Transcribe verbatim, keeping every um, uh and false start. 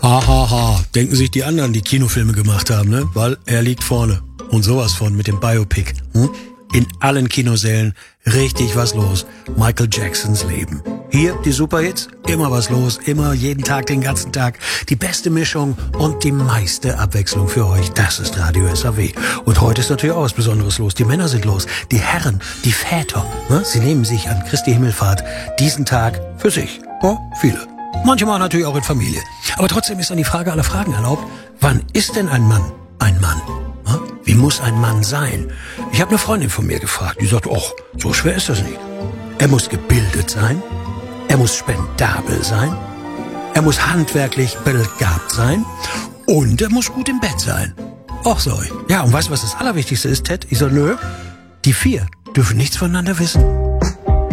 Ha, ha, ha. Denken sich die anderen, die Kinofilme gemacht haben, ne? Weil er liegt vorne. Und sowas von mit dem Biopic. Hm? In allen Kinosälen richtig was los. Michael Jacksons Leben. Hier die Superhits, immer was los, immer jeden Tag, den ganzen Tag. Die beste Mischung und die meiste Abwechslung für euch. Das ist Radio S A W. Und heute ist natürlich auch was Besonderes los. Die Männer sind los, die Herren, die Väter. Ne? Sie nehmen sich an Christi Himmelfahrt diesen Tag für sich. Oh, viele. Manchmal natürlich auch in Familie. Aber trotzdem ist dann die Frage aller Fragen erlaubt. Wann ist denn ein Mann ein Mann? Ne? Wie muss ein Mann sein? Ich habe eine Freundin von mir gefragt, die sagt, och, so schwer ist das nicht. Er muss gebildet sein. Er muss spendabel sein, er muss handwerklich begabt sein und er muss gut im Bett sein. Och so. Ja, und weißt du, was das Allerwichtigste ist, Ted? Ich sag, nö, die vier dürfen nichts voneinander wissen.